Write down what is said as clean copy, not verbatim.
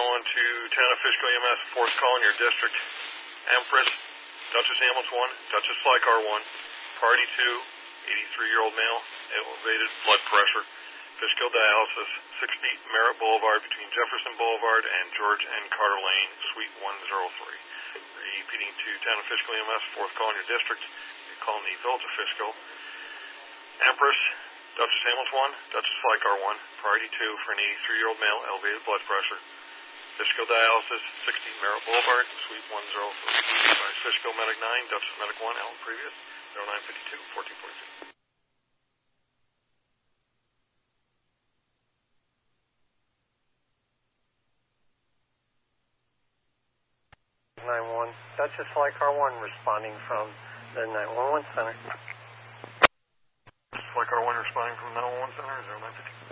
calling to Town of Fishkill EMS, fourth call in your district. Empress, Duchess Ambulance 1, Duchess Fly Car 1, Party 2, 83-year-old male, elevated blood pressure. Fishkill dialysis, 60 Merritt Boulevard between Jefferson Boulevard and George N. Carter Lane, Suite 103. Repeating to Town of Fishkill EMS, fourth call in your district. You're calling the Village of Fishkill. Empress, Duchess Ambulance 1, Duchess Fly Car 1, Priority 2 for an 83-year-old male, elevated blood pressure. Fishkill dialysis, 60 Merritt Boulevard, Suite 103. Advise Fishkill Medic 9, Duchess Medic 1, Allen previous, 0952 1442. 9-1, Duchess Fly Car 1 responding from the 911 center. Fly Car 1 responding from the 911 center, 0952.